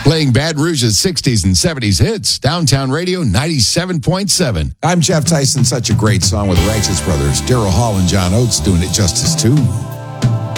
Playing Baton Rouge's 60s and 70s hits. Downtown Radio 97.7. I'm Jeff Tyson. Such a great song with Righteous Brothers. Daryl Hall and John Oates doing it justice too.